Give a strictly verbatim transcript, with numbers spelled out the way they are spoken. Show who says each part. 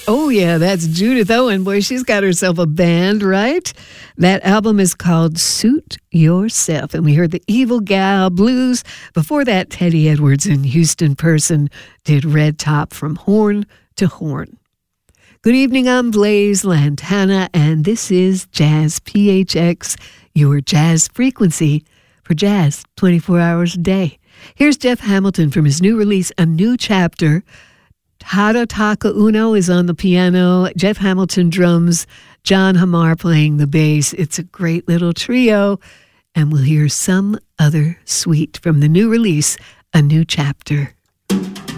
Speaker 1: Oh, yeah, that's Judith Owen. Boy, she's got herself a band, right? That album is called Suit Yourself. And we heard the Evil Gal Blues. Before that, Teddy Edwards and Houston Person did Red Top from Horn to Horn. Good evening, I'm Blaze Lantana, and this is Jazz P H X, your jazz frequency for jazz twenty-four hours a day. Here's Jeff Hamilton from his new release, A New Chapter. Tadotaka Uno is on the piano, Jeff Hamilton drums, John Hamar playing the bass. It's a great little trio, and we'll hear Some Other Sweet from the new release, A New Chapter.